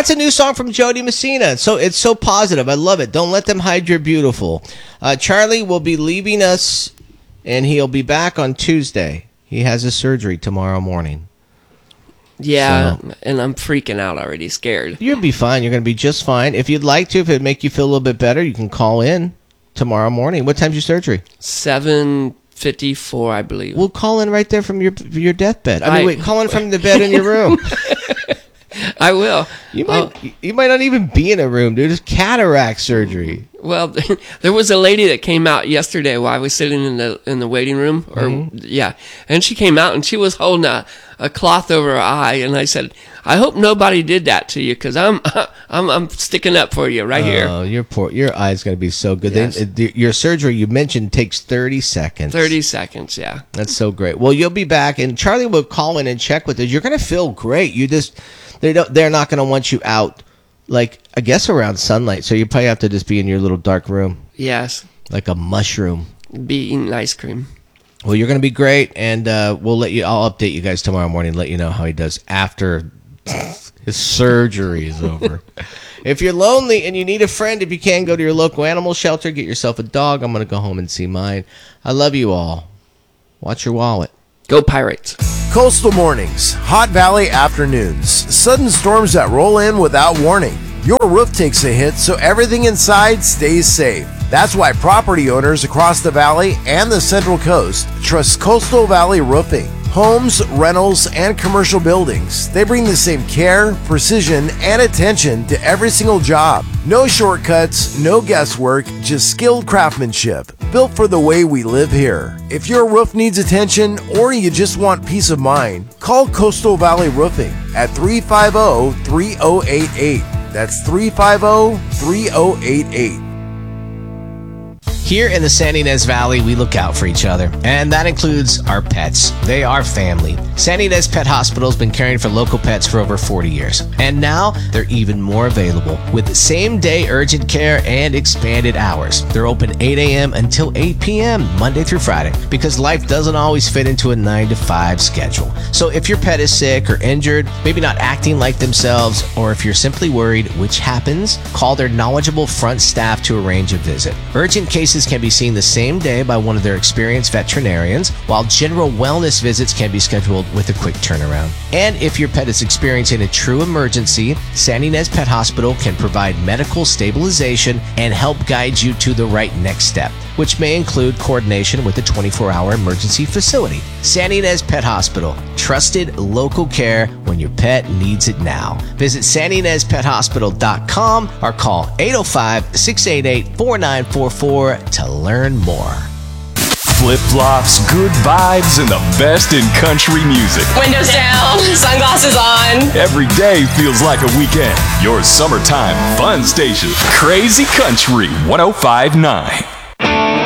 That's a new song from Jody Messina. So it's so positive. I love it. Don't let them hide your beautiful. Charlie will be leaving us, and he'll be back on Tuesday. He has a surgery tomorrow morning. Yeah, and I'm freaking out already, scared. You'll be fine. You're going to be just fine. If you'd like to, if it'd make you feel a little bit better, you can call in tomorrow morning. What time's your surgery? 7:54, I believe. We'll call in right there from your deathbed. Call in from the bed in your room. I will. You might not even be in a room, dude. It's cataract surgery. Well, there was a lady that came out yesterday while I was sitting in the waiting room, and she came out and she was holding a cloth over her eye, and I said, "I hope nobody did that to you, because I'm sticking up for you right here." Oh, your eye's gonna be so good. Yes. Your surgery you mentioned takes 30 seconds. 30 seconds, yeah. That's so great. Well, you'll be back, and Charlie will call in and check with us. You're gonna feel great. They're not gonna want you out. Like, I guess around sunlight, so you probably have to just be in your little dark room. Yes. Like a mushroom. Be eating ice cream. Well, you're going to be great, and I'll update you guys tomorrow morning, let you know how he does after his surgery is over. If you're lonely and you need a friend, if you can, go to your local animal shelter, get yourself a dog. I'm going to go home and see mine. I love you all. Watch your wallet. Go Pirates. Coastal mornings, hot valley afternoons, sudden storms that roll in without warning. Your roof takes a hit, so everything inside stays safe. That's why property owners across the valley and the Central Coast trust Coastal Valley Roofing. Homes, rentals, and commercial buildings, they bring the same care, precision, and attention to every single job. No shortcuts, no guesswork, just skilled craftsmanship, built for the way we live here. If your roof needs attention or you just want peace of mind, call Coastal Valley Roofing at 350-3088. That's 350-3088. Here in the San Ynez Valley, we look out for each other, and that includes our pets. They are family. San Ynez Pet Hospital has been caring for local pets for over 40 years, and now they're even more available with same-day urgent care and expanded hours. They're open 8 a.m. until 8 p.m. Monday through Friday, because life doesn't always fit into a 9-to-5 schedule. So if your pet is sick or injured, maybe not acting like themselves, or if you're simply worried, which happens, call their knowledgeable front staff to arrange a visit. Urgent cases can be seen the same day by one of their experienced veterinarians, while general wellness visits can be scheduled with a quick turnaround. And if your pet is experiencing a true emergency, San Ynez Pet Hospital can provide medical stabilization and help guide you to the right next step, which may include coordination with a 24-hour emergency facility. San Ynez Pet Hospital, trusted local care when your pet needs it now. Visit SanInezPetHospital.com or call 805-688-4944 to learn more. Flip-flops, good vibes, and the best in country music. Windows down, sunglasses on. Every day feels like a weekend. Your summertime fun station, Crazy Country 105.9.